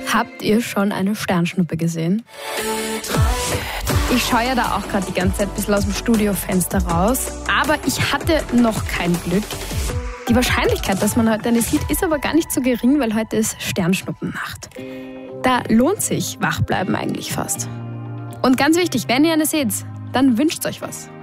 Habt ihr schon eine Sternschnuppe gesehen? Ich schaue ja da auch gerade die ganze Zeit ein bisschen aus dem Studiofenster raus, aber ich hatte noch kein Glück. Die Wahrscheinlichkeit, dass man heute eine sieht, ist aber gar nicht so gering, weil heute ist Sternschnuppennacht. Da lohnt sich Wachbleiben eigentlich fast. Und ganz wichtig, wenn ihr eine seht, dann wünscht euch was.